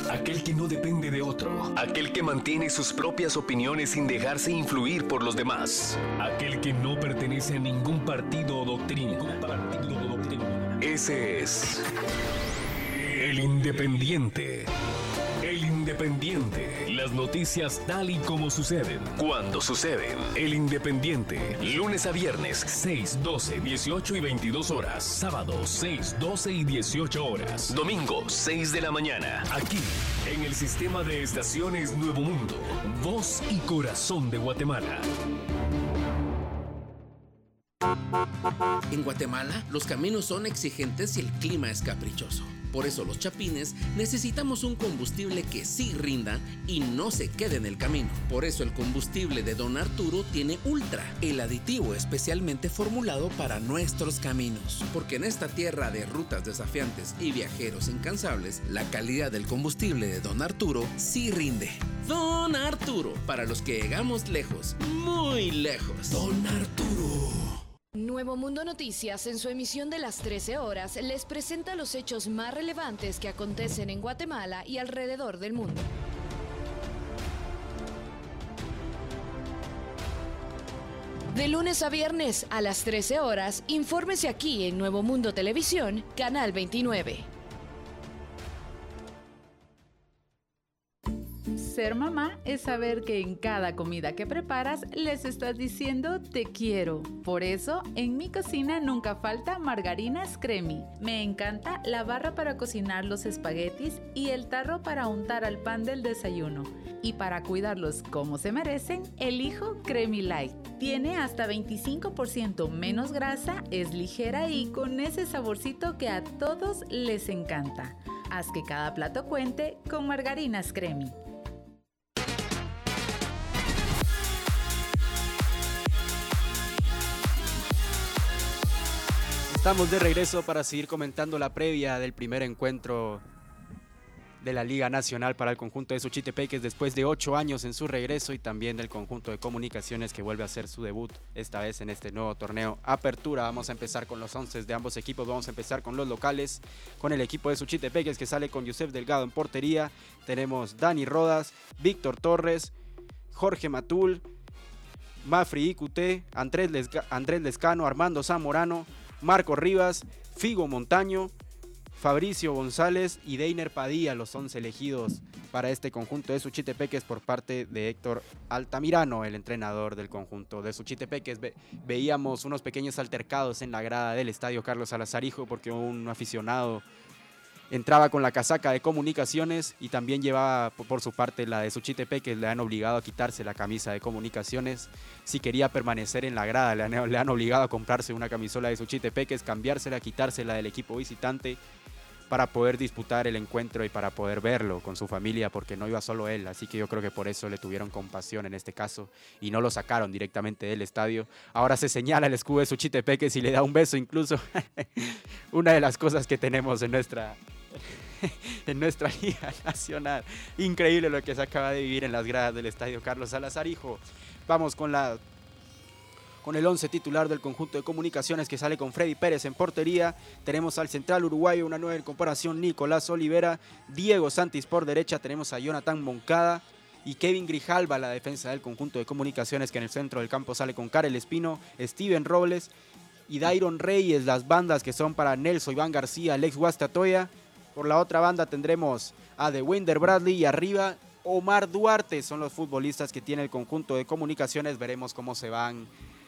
aquel que no depende de otro, aquel que mantiene sus propias opiniones sin dejarse influir por los demás, aquel que no pertenece a ningún partido o doctrina. Ese es el Independiente. El Independiente. Las noticias tal y como suceden, cuando suceden. El Independiente. Lunes a viernes, 6, 12, 18 y 22 horas. Sábados, 6, 12 y 18 horas. Domingo, 6 de la mañana. Aquí, en el sistema de estaciones Nuevo Mundo. Voz y corazón de Guatemala. En Guatemala, los caminos son exigentes y el clima es caprichoso. Por eso los chapines necesitamos un combustible que sí rinda y no se quede en el camino. Por eso el combustible de Don Arturo tiene Ultra, el aditivo especialmente formulado para nuestros caminos. Porque en esta tierra de rutas desafiantes y viajeros incansables, la calidad del combustible de Don Arturo sí rinde. Don Arturo, para los que llegamos lejos, muy lejos. Don Arturo. Nuevo Mundo Noticias, en su emisión de las 13 horas, les presenta los hechos más relevantes que acontecen en Guatemala y alrededor del mundo. De lunes a viernes a las 13 horas, infórmese aquí en Nuevo Mundo Televisión, Canal 29. Ser mamá es saber que en cada comida que preparas les estás diciendo te quiero. Por eso, en mi cocina nunca falta margarina Scremi. Me encanta la barra para cocinar los espaguetis y el tarro para untar al pan del desayuno. Y para cuidarlos como se merecen, elijo Cremi Light. Tiene hasta 25% menos grasa, es ligera y con ese saborcito que a todos les encanta. Haz que cada plato cuente con margarina Scremi. Estamos de regreso para seguir comentando la previa del primer encuentro de la Liga Nacional para el conjunto de Suchitepeques después de 8 años en su regreso, y también del conjunto de Comunicaciones que vuelve a hacer su debut esta vez en este nuevo torneo Apertura. Vamos a empezar con los 11 de ambos equipos. Vamos a empezar con los locales, con el equipo de Suchitepeques que sale con Yusef Delgado en portería. Tenemos Dani Rodas, Víctor Torres, Jorge Matul, Mafri Icuté, Andrés Lescano, Armando Zamorano, Marco Rivas, Figo Montaño, Fabricio González y Deiner Padilla, los 11 elegidos para este conjunto de Suchitepeques por parte de Héctor Altamirano, el entrenador del conjunto de Suchitepeques. Veíamos unos pequeños altercados en la grada del estadio Carlos Salazar Hijo porque un aficionado entraba con la casaca de Comunicaciones y también llevaba por su parte la de Suchitepeques. Le han obligado a quitarse la camisa de Comunicaciones. Si quería permanecer en la grada, le han obligado a comprarse una camisola de Suchitepeques, cambiársela, quitársela del equipo visitante para poder disputar el encuentro y para poder verlo con su familia, porque no iba solo él. Así que yo creo que por eso le tuvieron compasión en este caso y no lo sacaron directamente del estadio. Ahora se señala el escudo de Suchitepeques y le da un beso incluso. Una de las cosas que tenemos en nuestra Liga Nacional. Increíble lo que se acaba de vivir en las gradas del estadio Carlos Salazar Hijo. Vamos con el 11 titular del conjunto de Comunicaciones, que sale con Freddy Pérez en portería. Tenemos al central uruguayo, una nueva incorporación, Nicolás Olivera, Diego Santis por derecha. Tenemos a Jonathan Moncada y Kevin Grijalva, la defensa del conjunto de Comunicaciones, que en el centro del campo sale con Karel Espino, Steven Robles y Dairon Reyes. Las bandas que son para Nelson Iván García, Alex Guastatoya. Por la otra banda tendremos a The Winder Bradley y arriba Omar Duarte. Son los futbolistas que tiene el conjunto de Comunicaciones. Veremos cómo se van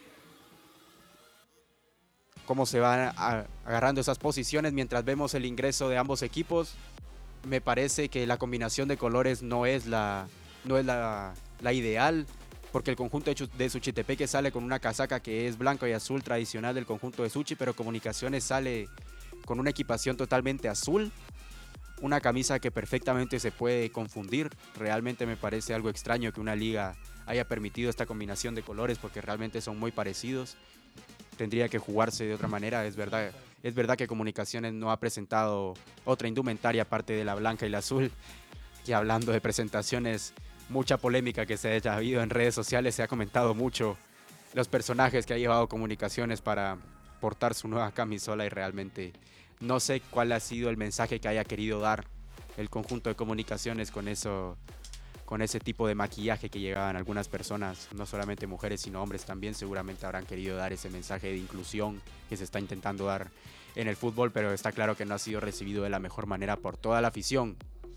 agarrando esas posiciones mientras vemos el ingreso de ambos equipos. Me parece que la combinación de colores no es la ideal, porque el conjunto de Suchitepeque sale con una casaca que es blanco y azul tradicional del conjunto de Suchi, pero Comunicaciones sale con una equipación totalmente azul, una camisa que perfectamente se puede confundir. Realmente me parece algo extraño que una liga haya permitido esta combinación de colores, porque realmente son muy parecidos. Tendría que jugarse de otra manera. Es verdad que Comunicaciones no ha presentado otra indumentaria aparte de la blanca y la azul. Y hablando de presentaciones, mucha polémica que se haya habido en redes sociales, se ha comentado mucho los personajes que ha llevado Comunicaciones para portar su nueva camisola, y realmente no sé cuál ha sido el mensaje que haya querido dar el conjunto de Comunicaciones con ese tipo de maquillaje que llegaban algunas personas, no solamente mujeres sino hombres también. Seguramente habrán querido dar ese mensaje de inclusión que se está intentando dar en el fútbol, pero está claro que no ha sido recibido de la mejor manera por toda la afición.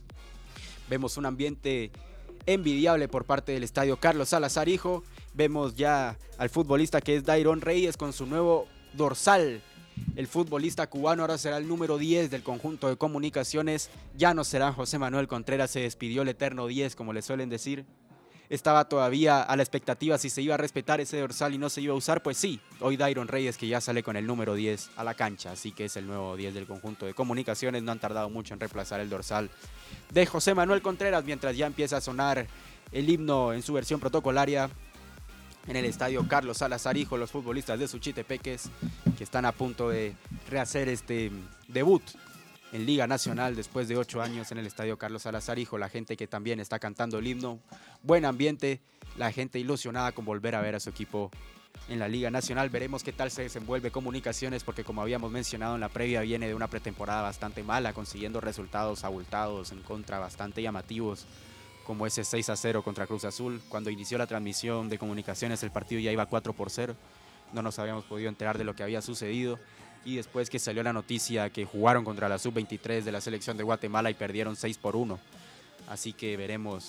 Vemos un ambiente envidiable por parte del estadio Carlos Salazar Hijo. Vemos ya al futbolista que es Dairon Reyes con su nuevo dorsal. El futbolista cubano ahora será el número 10 del conjunto de Comunicaciones. Ya no será José Manuel Contreras, se despidió el eterno 10, como le suelen decir. Estaba todavía a la expectativa si se iba a respetar ese dorsal y no se iba a usar. Pues sí, hoy Dairon Reyes, que ya sale con el número 10 a la cancha, así que es el nuevo 10 del conjunto de Comunicaciones. No han tardado mucho en reemplazar el dorsal de José Manuel Contreras, mientras ya empieza a sonar el himno en su versión protocolaria en el estadio Carlos Salazar Hijo. Los futbolistas de Suchitepeques, que están a punto de rehacer este debut en Liga Nacional después de 8 años en el estadio Carlos Salazar Hijo. La gente que también está cantando el himno, buen ambiente, la gente ilusionada con volver a ver a su equipo en la Liga Nacional. Veremos qué tal se desenvuelve Comunicaciones, porque como habíamos mencionado en la previa, viene de una pretemporada bastante mala, consiguiendo resultados abultados en contra bastante llamativos, como ese 6-0 contra Cruz Azul. Cuando inició la transmisión de Comunicaciones el partido ya iba 4-0, no nos habíamos podido enterar de lo que había sucedido, y después que salió la noticia que jugaron contra la Sub-23 de la selección de Guatemala y perdieron 6-1. Así que veremos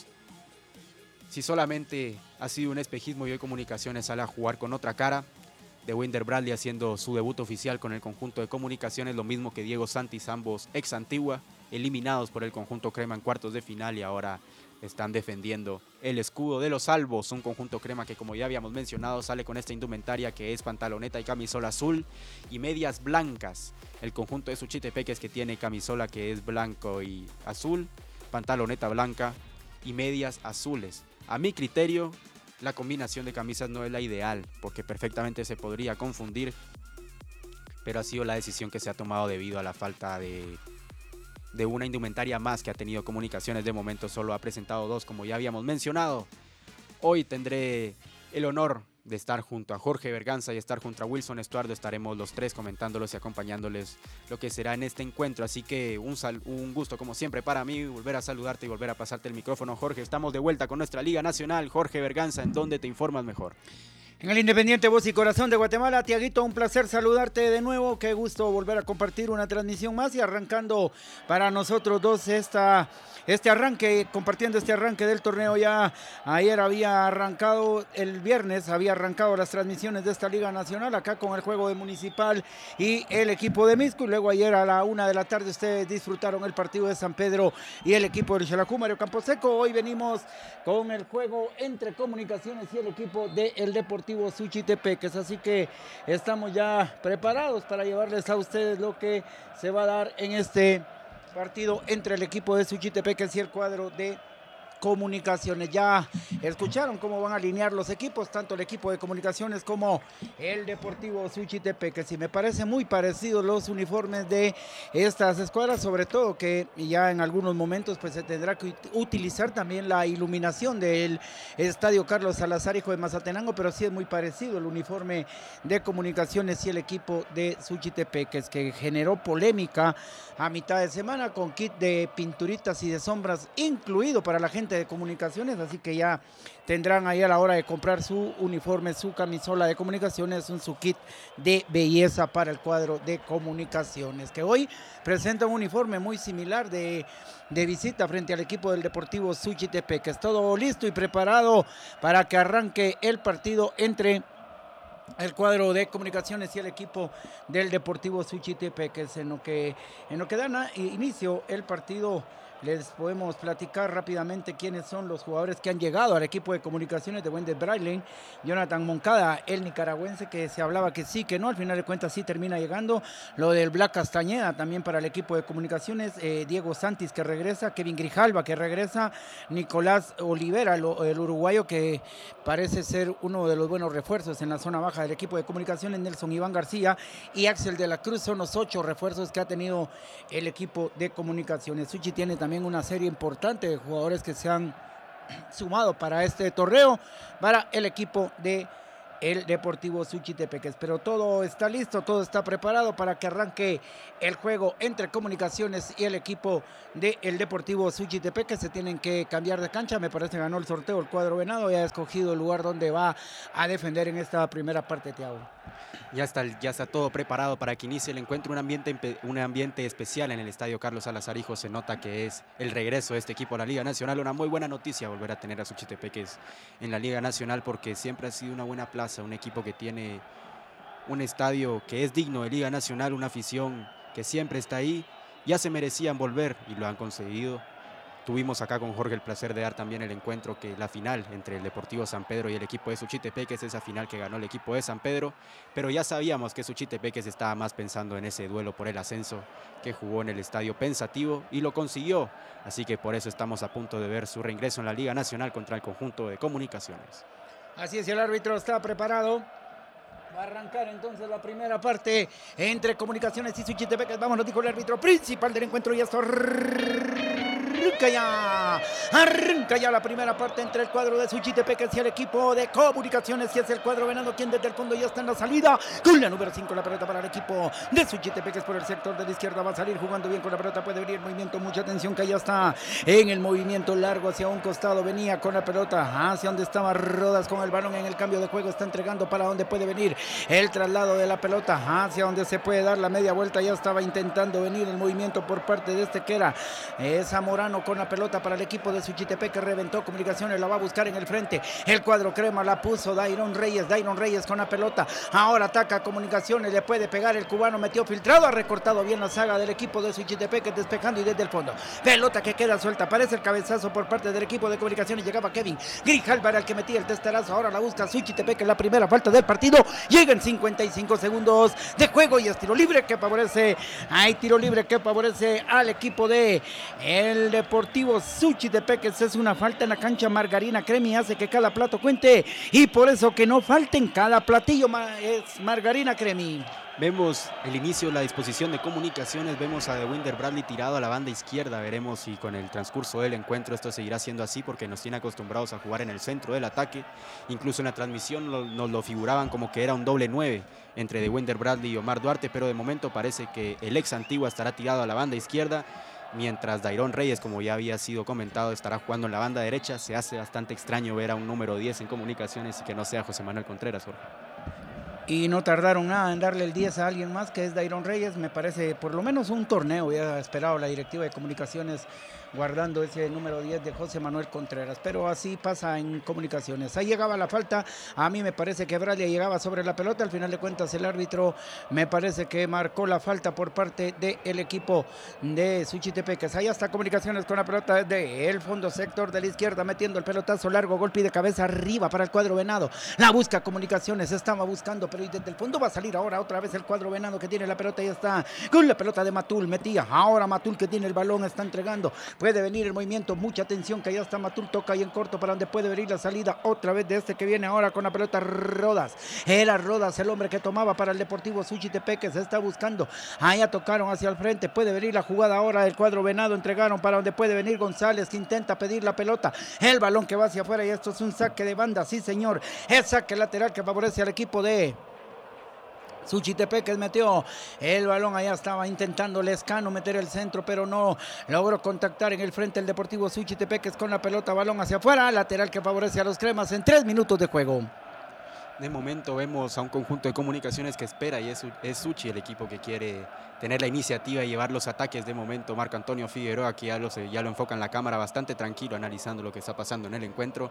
si solamente ha sido un espejismo y hoy Comunicaciones sale a jugar con otra cara. De Winder Bradley haciendo su debut oficial con el conjunto de Comunicaciones, lo mismo que Diego Santis, ambos ex Antigua, eliminados por el conjunto crema en cuartos de final y ahora están defendiendo el escudo de los Albos, un conjunto crema que, como ya habíamos mencionado, sale con esta indumentaria que es pantaloneta y camisola azul y medias blancas. El conjunto de Suchitepeques, que tiene camisola que es blanco y azul, pantaloneta blanca y medias azules. A mi criterio, la combinación de camisas no es la ideal, porque perfectamente se podría confundir, pero ha sido la decisión que se ha tomado debido a la falta de una indumentaria más que ha tenido Comunicaciones. De momento solo ha presentado 2, como ya habíamos mencionado. Hoy tendré el honor de estar junto a Jorge Berganza y estar junto a Wilson Estuardo. Estaremos los tres comentándolos y acompañándoles lo que será en este encuentro. Así que un gusto como siempre para mí volver a saludarte y volver a pasarte el micrófono, Jorge. Estamos de vuelta con nuestra Liga Nacional. Jorge Berganza, ¿en dónde te informas mejor? En el Independiente Voz y Corazón de Guatemala. Tiaguito, un placer saludarte de nuevo, qué gusto volver a compartir una transmisión más y arrancando para nosotros dos este arranque, compartiendo este arranque del torneo. Ya ayer había arrancado, el viernes había arrancado las transmisiones de esta Liga Nacional acá con el juego de Municipal y el equipo de Misco, y luego ayer a la 1 de la tarde ustedes disfrutaron el partido de San Pedro y el equipo de Xalacú, Mario Camposeco. Hoy venimos con el juego entre Comunicaciones y el equipo del Deportivo Suchitepeques, así que estamos ya preparados para llevarles a ustedes lo que se va a dar en este partido entre el equipo de Suchitepeques y el cuadro de Comunicaciones. Ya escucharon cómo van a alinear los equipos, tanto el equipo de Comunicaciones como el Deportivo Suchitepeques, y me parece muy parecidos los uniformes de estas escuadras, sobre todo que ya en algunos momentos pues se tendrá que utilizar también la iluminación del estadio Carlos Salazar Hijo de Mazatenango, pero sí es muy parecido el uniforme de Comunicaciones y el equipo de Suchitepeques, que generó polémica a mitad de semana con kit de pinturitas y de sombras incluido para la gente de Comunicaciones, así que ya tendrán ahí a la hora de comprar su uniforme, su camisola de Comunicaciones, su kit de belleza para el cuadro de Comunicaciones, que hoy presenta un uniforme muy similar de visita frente al equipo del Deportivo Suchitepeques. Todo listo y preparado para que arranque el partido entre el cuadro de Comunicaciones y el equipo del Deportivo Suchitepeques. En lo que da inicio el partido, les podemos platicar rápidamente quiénes son los jugadores que han llegado al equipo de Comunicaciones de Winder Bradley. Jonathan Moncada, el nicaragüense, que se hablaba que sí, que no, al final de cuentas sí termina llegando. Lo del Black Castañeda también para el equipo de Comunicaciones. Diego Santis, que regresa. Kevin Grijalva, que regresa. Nicolás Olivera, el uruguayo, que parece ser uno de los buenos refuerzos en la zona baja del equipo de Comunicaciones. Nelson Iván García y Axel de la Cruz son los 8 refuerzos que ha tenido el equipo de Comunicaciones. Suchi tiene también una serie importante de jugadores que se han sumado para este torneo, para el equipo de el Deportivo Suchitepeques. Pero todo está listo, todo está preparado para que arranque el juego entre Comunicaciones y el equipo del Deportivo Suchitepeques. Se tienen que cambiar de cancha, me parece ganó el sorteo el cuadro venado y ha escogido el lugar donde va a defender en esta primera parte, Thiago. Ya está todo preparado para que inicie el encuentro, un ambiente especial en el Estadio Carlos Salazar Hijo. Se nota que es el regreso de este equipo a la Liga Nacional. Una muy buena noticia volver a tener a Suchitepeques en la Liga Nacional, porque siempre ha sido una buena plaza, un equipo que tiene un estadio que es digno de Liga Nacional, una afición que siempre está ahí. Ya se merecían volver y lo han conseguido. Tuvimos acá con Jorge el placer de dar también el encuentro, que la final entre el Deportivo San Pedro y el equipo de Suchitepeques, esa final que ganó el equipo de San Pedro, pero ya sabíamos que Suchitepeques estaba más pensando en ese duelo por el ascenso, que jugó en el estadio pensativo y lo consiguió, así que por eso estamos a punto de ver su reingreso en la Liga Nacional contra el conjunto de Comunicaciones. Así es, el árbitro está preparado. Va a arrancar entonces la primera parte entre Comunicaciones y Suchitepeques. Vamos, nos dijo el árbitro principal del encuentro y esto arranca ya la primera parte entre el cuadro de Suchitepeques y el equipo de Comunicaciones, y es el cuadro venado quien desde el fondo ya está en la salida con la número 5, la pelota para el equipo de Suchitepeques por el sector de la izquierda, va a salir jugando bien con la pelota, puede venir movimiento, mucha atención que ya está en el movimiento largo hacia un costado, venía con la pelota hacia donde estaba Rodas con el balón en el cambio de juego, está entregando para donde puede venir el traslado de la pelota hacia donde se puede dar la media vuelta, ya estaba intentando venir el movimiento por parte de este que era Zamorano con la pelota para el equipo de Suchitepeques, reventó Comunicaciones, la va a buscar en el frente, el cuadro crema la puso Dairon Reyes con la pelota, ahora ataca Comunicaciones, le puede pegar el cubano, metió filtrado, ha recortado bien la saga del equipo de Suchitepeques, despejando y desde el fondo, pelota que queda suelta, aparece el cabezazo por parte del equipo de Comunicaciones, llegaba Kevin Grijalva era el que metía el testarazo, ahora la busca Suchitepeques, la primera falta del partido, llega en 55 segundos de juego y es tiro libre que favorece, al equipo de el Deportivo Suchitepeques. Es una falta en la cancha, Margarina Cremi hace que cada plato cuente y por eso que no falte en cada platillo es Margarina Cremi. Vemos el inicio, la disposición de Comunicaciones, vemos a Dewinder Bradley tirado a la banda izquierda, veremos si con el transcurso del encuentro esto seguirá siendo así, porque nos tiene acostumbrados a jugar en el centro del ataque, incluso en la transmisión nos lo figuraban como que era un doble 9 entre Dewinder Bradley y Omar Duarte, pero de momento parece que el ex Antigua estará tirado a la banda izquierda, mientras Dairon Reyes, como ya había sido comentado, estará jugando en la banda derecha. Se hace bastante extraño ver a un número 10 en Comunicaciones y que no sea José Manuel Contreras, Jorge. Y no tardaron nada en darle el 10 a alguien más, que es Dairon Reyes. Me parece por lo menos un torneo ya esperado la directiva de Comunicaciones guardando ese número 10 de José Manuel Contreras, pero así pasa en Comunicaciones. Ahí llegaba la falta, a mí me parece que Bradley llegaba sobre la pelota, al final de cuentas el árbitro me parece que marcó la falta por parte del equipo de Suchitepeques. Ahí está Comunicaciones con la pelota desde el fondo sector de la izquierda, metiendo el pelotazo largo, golpe de cabeza arriba para el cuadro venado, la busca Comunicaciones, estaba buscando, pero desde el fondo va a salir ahora otra vez el cuadro venado que tiene la pelota, y está con la pelota de Matul, metía, ahora Matul que tiene el balón, está entregando, puede venir el movimiento, mucha atención que allá está Matul, toca ahí en corto para donde puede venir la salida otra vez de este que viene ahora con la pelota Rodas, era Rodas el hombre que tomaba para el Deportivo Suchitepeques, se está buscando, allá tocaron hacia el frente, puede venir la jugada ahora del cuadro venado, entregaron para donde puede venir González que intenta pedir la pelota, el balón que va hacia afuera y esto es un saque de banda, sí señor, es saque lateral que favorece al equipo de Suchitepeques, metió el balón, allá estaba intentando Lescano meter el centro, pero no logró contactar en el frente el Deportivo Suchitepeques con la pelota, balón hacia afuera, lateral que favorece a los cremas en 3 minutos de juego. De momento vemos a un conjunto de Comunicaciones que espera y es Suchi el equipo que quiere tener la iniciativa y llevar los ataques. De momento Marco Antonio Figueroa, que ya lo enfoca en la cámara bastante tranquilo analizando lo que está pasando en el encuentro.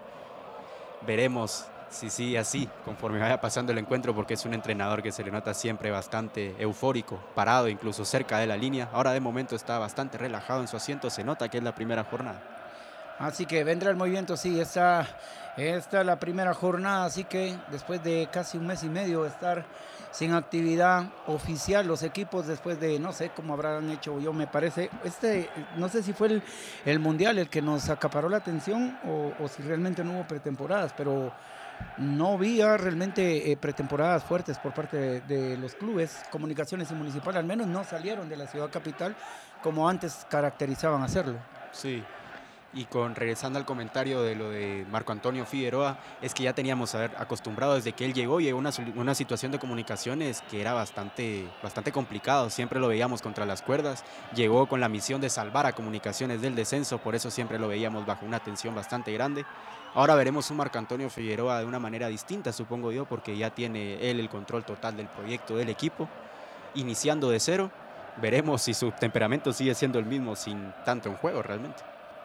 Veremos si sigue así conforme vaya pasando el encuentro, porque es un entrenador que se le nota siempre bastante eufórico, parado incluso cerca de la línea. Ahora de momento está bastante relajado en su asiento, se nota que es la primera jornada. Así que vendrá el movimiento, sí, esta es la primera jornada, así que después de casi un mes y medio de estar sin actividad oficial los equipos, después de no sé cómo habrán hecho, yo me parece, no sé si fue el Mundial el que nos acaparó la atención o si realmente no hubo pretemporadas, pero no había realmente pretemporadas fuertes por parte de los clubes. Comunicaciones y Municipal al menos no salieron de la ciudad capital como antes caracterizaban hacerlo. Sí, Y regresando al comentario de lo de Marco Antonio Figueroa, es que ya teníamos acostumbrado desde que él llegó una situación de comunicaciones que era bastante complicado. Siempre lo veíamos contra las cuerdas. Llegó con la misión de salvar a Comunicaciones del descenso, por eso siempre lo veíamos bajo una tensión bastante grande. Ahora veremos un Marco Antonio Figueroa de una manera distinta, supongo yo, porque ya tiene él el control total del proyecto del equipo, iniciando de cero. Veremos si su temperamento sigue siendo el mismo sin tanto en juego realmente.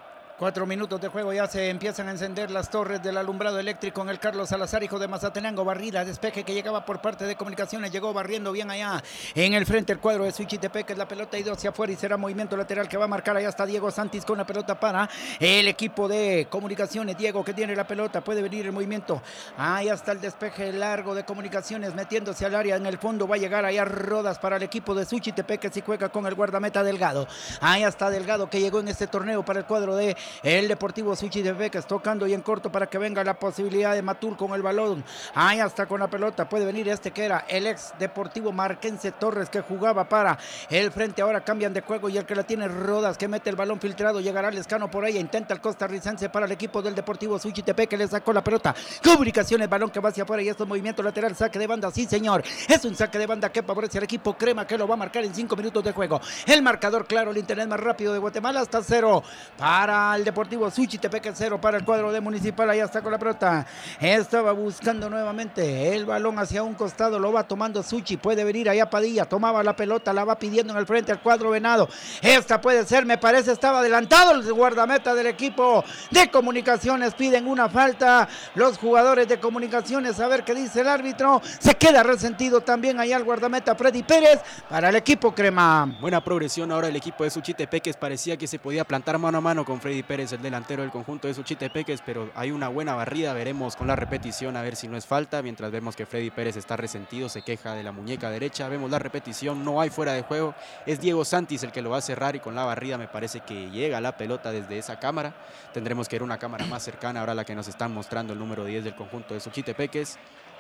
4 minutos de juego, ya se empiezan a encender las torres del alumbrado eléctrico en el Carlos Salazar, hijo de Mazatenango. Barrida, despeje que llegaba por parte de Comunicaciones, llegó barriendo bien allá en el frente el cuadro de Suchitepeques. La pelota ha ido hacia afuera y será movimiento lateral que va a marcar. Allá está Diego Santis con la pelota para el equipo de Comunicaciones. Diego que tiene la pelota, puede venir el movimiento. Ahí está el despeje largo de Comunicaciones metiéndose al área en el fondo. Va a llegar allá Rodas para el equipo de Suchitepeques y juega con el guardameta Delgado. Ahí está Delgado que llegó en este torneo para el cuadro de el Deportivo Suchitepeques, tocando y en corto para que venga la posibilidad de Matul con el balón. Ahí está con la pelota, puede venir este que era el ex Deportivo Marquense Torres, que jugaba para el frente. Ahora cambian de juego y el que la tiene Rodas, que mete el balón filtrado. Llegará Lescano por ella, intenta el costarricense para el equipo del Deportivo Suchitepeques, le sacó la pelota. Comunicaciones, balón que va hacia afuera y esto es movimiento lateral, saque de banda, sí señor, es un saque de banda que favorece al equipo crema, que lo va a marcar en 5 minutos de juego. El marcador claro, el internet más rápido de Guatemala, hasta 0 para el Deportivo Suchitepeques, 0 para el cuadro de Municipal. Allá está con la pelota, estaba buscando nuevamente el balón hacia un costado, lo va tomando Suchi, puede venir allá Padilla, tomaba la pelota, la va pidiendo en el frente al cuadro Venado. Esta puede ser, me parece, estaba adelantado el guardameta del equipo de Comunicaciones. Piden una falta los jugadores de Comunicaciones, a ver qué dice el árbitro. Se queda resentido también allá el guardameta Freddy Pérez para el equipo crema. Buena progresión ahora el equipo de Suchitepeques, parecía que se podía plantar mano a mano con Freddy Pérez, el delantero del conjunto de Suchitepeques, pero hay una buena barrida. Veremos con la repetición a ver si no es falta. Mientras vemos que Freddy Pérez está resentido, se queja de la muñeca derecha. Vemos la repetición, no hay fuera de juego, es Diego Santis el que lo va a cerrar y con la barrida me parece que llega la pelota desde esa cámara. Tendremos que ver una cámara más cercana, ahora la que nos están mostrando el número 10 del conjunto de Suchitepeques.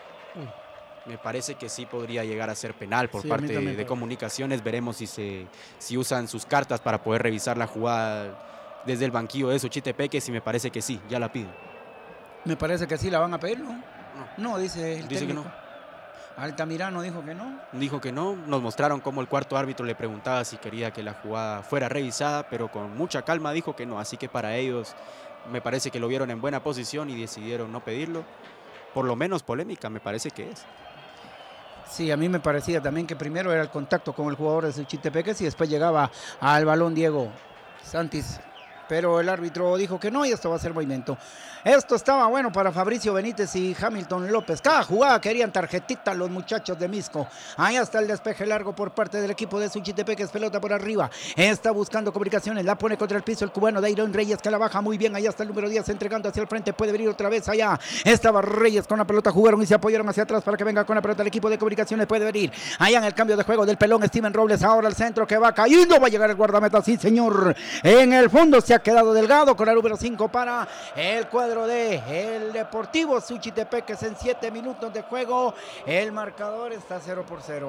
Me parece que sí podría llegar a ser penal por parte de Comunicaciones. Veremos si usan sus cartas para poder revisar la jugada desde el banquillo de Suchitepeques, y me parece que sí, ya la piden. Me parece que sí la van a pedir, ¿no? No, dice el dice técnico. Que no. Altamirano dijo que no. Dijo que no. Nos mostraron cómo el cuarto árbitro le preguntaba si quería que la jugada fuera revisada, pero con mucha calma dijo que no. Así que para ellos me parece que lo vieron en buena posición y decidieron no pedirlo. Por lo menos polémica me parece que es. Sí, a mí me parecía también que primero era el contacto con el jugador de Suchitepeques y después llegaba al balón Diego Santis. Pero el árbitro dijo que no y esto va a ser movimiento. Esto estaba bueno para Fabricio Benítez y Hamilton López. Cada jugada querían tarjetita los muchachos de Misco. Ahí está el despeje largo por parte del equipo de Suchitepeques. Pelota por arriba. Está buscando Comunicaciones. La pone contra el piso el cubano Dairon Reyes, que la baja muy bien. Allá está el número 10 entregando hacia el frente. Puede venir otra vez allá. Estaba Reyes con la pelota. Jugaron y se apoyaron hacia atrás para que venga con la pelota el equipo de Comunicaciones. Puede venir allá en el cambio de juego del pelón Steven Robles. Ahora al centro que va cayendo. Va a llegar el guardameta. Sí, señor. En el fondo se ha quedado Delgado con la número 5 para el cuadro de el Deportivo Suchitepeques. En 7 minutos de juego el marcador está 0-0.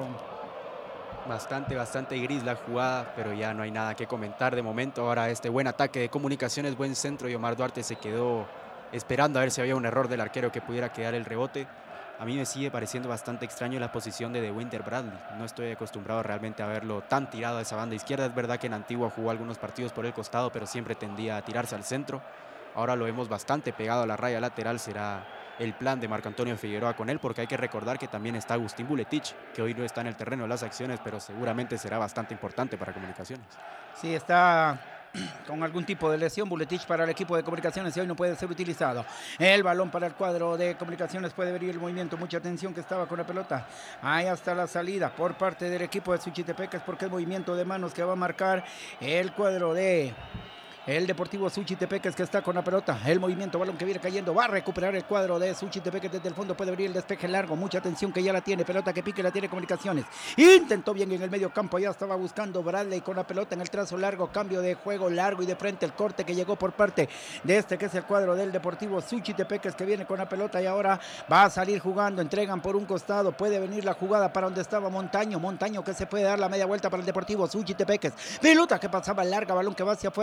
Bastante gris la jugada, pero ya no hay nada que comentar de momento. Ahora este buen ataque de Comunicaciones, buen centro, y Omar Duarte se quedó esperando a ver si había un error del arquero que pudiera quedar el rebote. A mí me sigue pareciendo bastante extraño la posición de De Winter Bradley. No estoy acostumbrado realmente a verlo tan tirado a esa banda izquierda. Es verdad que en Antigua jugó algunos partidos por el costado, pero siempre tendía a tirarse al centro. Ahora lo vemos bastante pegado a la raya lateral. Será el plan de Marco Antonio Figueroa con él, porque hay que recordar que también está Agustín Buletich, que hoy no está en el terreno de las acciones, pero seguramente será bastante importante para Comunicaciones. Sí, está con algún tipo de lesión Buletich para el equipo de Comunicaciones y hoy no puede ser utilizado. El balón para el cuadro de Comunicaciones, puede venir el movimiento, mucha atención que estaba con la pelota. Ahí hasta la salida por parte del equipo de Suchitepeques, porque el movimiento de manos que va a marcar el cuadro de el Deportivo Suchitepeques, que está con la pelota. El movimiento, balón que viene cayendo, va a recuperar el cuadro de Suchitepeques desde el fondo. Puede venir el despeje largo, mucha atención que ya la tiene. Pelota que pique, la tiene Comunicaciones. Intentó bien en el medio campo, ya estaba buscando Bradley con la pelota en el trazo largo. Cambio de juego largo y de frente, el corte que llegó por parte de este que es el cuadro del Deportivo Suchitepeques, que viene con la pelota y ahora va a salir jugando. Entregan por un costado, puede venir la jugada para donde estaba Montaño que se puede dar la media vuelta para el Deportivo Suchitepeques. Pelota que pasaba larga, balón que va hacia afuera y esto es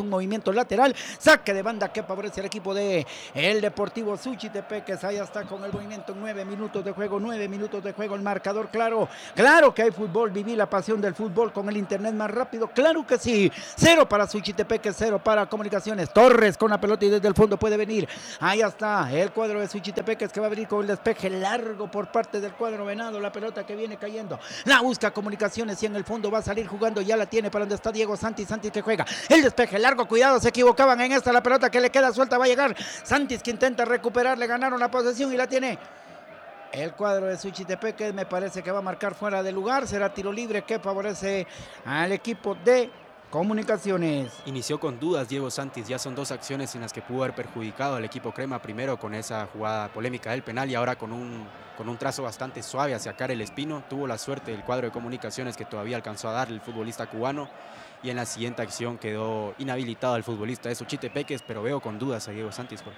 un movimiento lateral, saque de banda que favorece al equipo de el Deportivo Suchitepeques. Ahí está con el movimiento, 9 minutos de juego, el marcador, claro que hay fútbol, viví la pasión del fútbol con el internet más rápido, claro que sí. 0 para Suchitepeques, 0 para Comunicaciones. Torres con la pelota y desde el fondo puede venir. Ahí está el cuadro de Suchitepeques que va a venir con el despeje largo por parte del cuadro venado. La pelota que viene cayendo, la busca Comunicaciones y en el fondo va a salir jugando, ya la tiene para donde está Diego Santis que juega. El despeje largo, cuidado, se equivocaban en esta, la pelota que le queda suelta va a llegar. Santis que intenta recuperar, le ganaron la posesión y la tiene el cuadro de Suchitepeques. Me parece que va a marcar fuera de lugar, será tiro libre que favorece al equipo de Comunicaciones. Inició con dudas Diego Santis, ya son 2 acciones en las que pudo haber perjudicado al equipo crema, primero con esa jugada polémica del penal y ahora con un trazo bastante suave hacia Karel Espino. Tuvo la suerte del cuadro de Comunicaciones que todavía alcanzó a darle el futbolista cubano y en la siguiente acción quedó inhabilitado el futbolista de Suchitepeques, pero veo con dudas a Diego Santis, Jorge.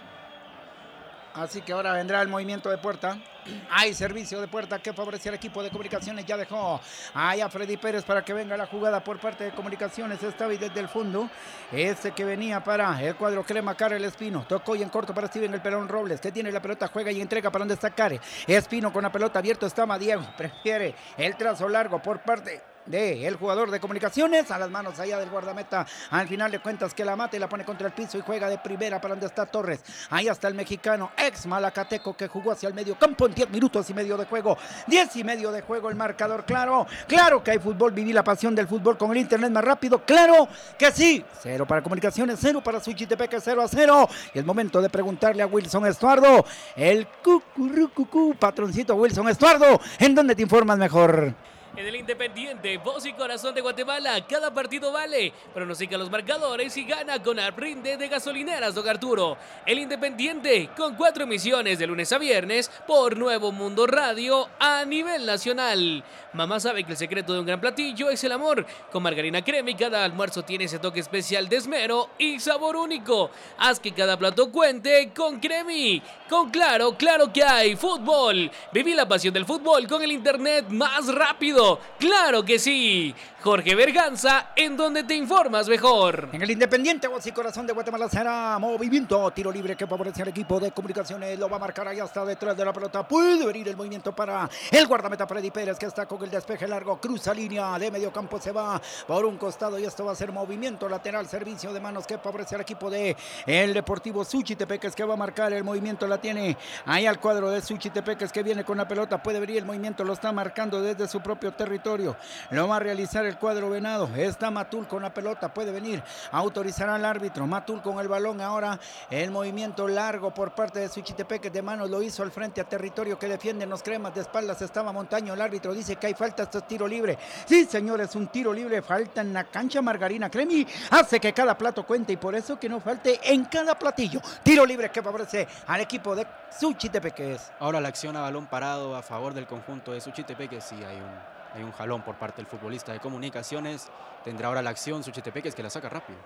Así que ahora vendrá el movimiento de puerta. Hay servicio de puerta que favorece al equipo de Comunicaciones. Ya dejó ahí a Freddy Pérez para que venga la jugada por parte de Comunicaciones. Estaba ahí desde el fondo. Este que venía para el cuadro crema, Karel Espino. Tocó y en corto para Steven el Pelón Robles, que tiene la pelota, juega y entrega para donde está Karel. Espino con la pelota abierto está Diego. Prefiere el trazo largo por parte de el jugador de Comunicaciones a las manos allá del guardameta. Al final de cuentas que la mata y la pone contra el piso y juega de primera para donde está Torres. Ahí está el mexicano ex malacateco que jugó hacia el medio campo en 10 minutos y medio de juego. 10 y medio de juego el marcador. Claro que hay fútbol, viví la pasión del fútbol con el internet más rápido. Claro que sí. 0 para Comunicaciones, 0 para Suchitepeques, 0-0. Y es momento de preguntarle a Wilson Estuardo, el cucurrucucú, patroncito Wilson Estuardo, ¿en dónde te informas mejor? En el Independiente, voz y corazón de Guatemala, cada partido vale. Pronostica los marcadores y gana con Aprinde de Gasolineras Don Arturo. El Independiente, con 4 emisiones de lunes a viernes por Nuevo Mundo Radio a nivel nacional. Mamá sabe que el secreto de un gran platillo es el amor. Con margarina crema y cada almuerzo tiene ese toque especial de esmero y sabor único. Haz que cada plato cuente con Cremi. Con claro que hay fútbol. Viví la pasión del fútbol con el internet más rápido. ¡Claro que sí! Jorge Berganza, en donde te informas mejor. En el Independiente, voz y corazón de Guatemala será movimiento, tiro libre que favorece al equipo de Comunicaciones. Lo va a marcar ahí hasta detrás de la pelota. Puede venir el movimiento para el guardameta Freddy Pérez, que está con el despeje largo. Cruza línea de medio campo, se va por un costado y esto va a ser movimiento lateral, servicio de manos que favorece al equipo de el Deportivo Suchitepeques, que va a marcar el movimiento. La tiene ahí al cuadro de Suchitepeques que viene con la pelota. Puede venir el movimiento, lo está marcando desde su propio territorio. Lo va a realizar el cuadro venado. Está Matul con la pelota, puede venir, autorizará al árbitro. Matul con el balón, ahora el movimiento largo por parte de Suchitepeques de manos, lo hizo al frente a territorio que defienden los cremas. De espaldas estaba Montaño, el árbitro dice que hay falta, esto es tiro libre. Sí, señores, un tiro libre, falta en la cancha. Margarina Cremi hace que cada plato cuente y por eso que no falte en cada platillo. Tiro libre que favorece al equipo de Suchitepeques. Ahora la acción a balón parado a favor del conjunto de Suchitepeques. Sí, hay un jalón por parte del futbolista de Comunicaciones. Tendrá ahora la acción Suchitepeques que la saca rápido.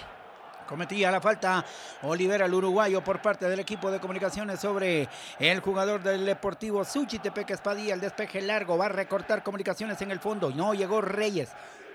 Cometía la falta Olivera, el uruguayo, por parte del equipo de Comunicaciones sobre el jugador del Deportivo Suchitepeques. Padilla, el despeje largo, va a recortar Comunicaciones en el fondo. No llegó Reyes.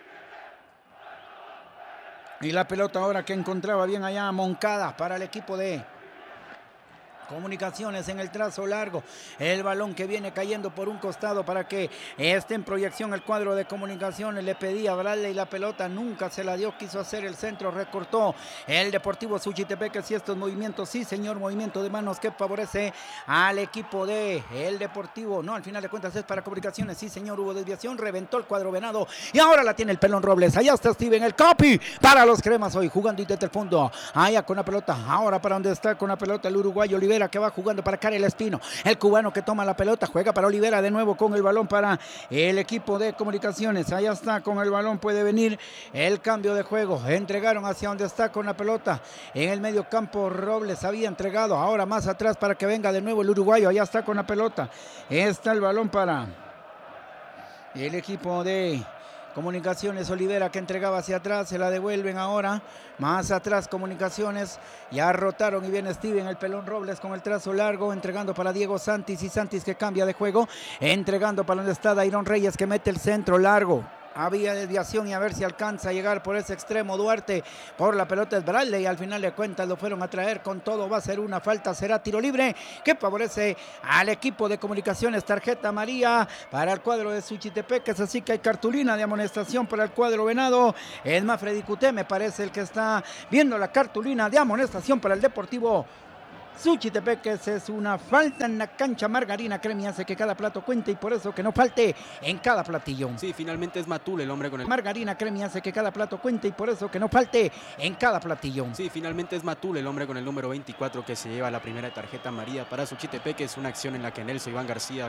Y la pelota ahora que encontraba bien allá Moncada para el equipo de Comunicaciones en el trazo largo. El balón que viene cayendo por un costado para que esté en proyección el cuadro de Comunicaciones. Le pedía a Bradley la pelota, nunca se la dio, quiso hacer el centro, recortó el Deportivo Suchitepeques y estos movimientos, sí señor, movimiento de manos que favorece al equipo de el Deportivo. No, al final de cuentas es para Comunicaciones, sí señor, hubo desviación, reventó el cuadro venado y ahora la tiene el Pelón Robles. Allá está Steven, el copy para los cremas hoy, jugando desde el fondo. Allá con la pelota, ahora para donde está con la pelota el uruguayo Olivera, que va jugando para Karel Espino, el cubano que toma la pelota, juega para Olivera de nuevo con el balón para el equipo de Comunicaciones. Allá está con el balón, puede venir el cambio de juego, entregaron hacia donde está con la pelota en el medio campo. Robles había entregado, ahora más atrás para que venga de nuevo el uruguayo. Allá está con la pelota, está el balón para el equipo de Comunicaciones. Olivera que entregaba hacia atrás, se la devuelven ahora, más atrás Comunicaciones, ya rotaron y viene Steven, el Pelón Robles con el trazo largo, entregando para Diego Santis y Santis que cambia de juego, entregando para donde está Dairon Reyes que mete el centro largo. Había desviación y a ver si alcanza a llegar por ese extremo Duarte. Por la pelota es Bradley y al final de cuentas lo fueron a traer con todo. Va a ser una falta, será tiro libre que favorece al equipo de Comunicaciones. Tarjeta amarilla para el cuadro de Suchitepeques, así que hay cartulina de amonestación para el cuadro venado. Es más, Freddy Cuté me parece el que está viendo la cartulina de amonestación para el Deportivo Suchitepeques. Es una falta en la cancha. Margarina Cremi hace que cada plato cuente y por eso que no falte en cada platillo. Sí, finalmente es Matul el hombre con el... Margarina Cremi hace que cada plato cuente y por eso que no falte en cada platillo. Sí, finalmente es Matul el hombre con el número 24 que se lleva la primera tarjeta amarilla para Suchitepeques. Una acción en la que Nelson Iván García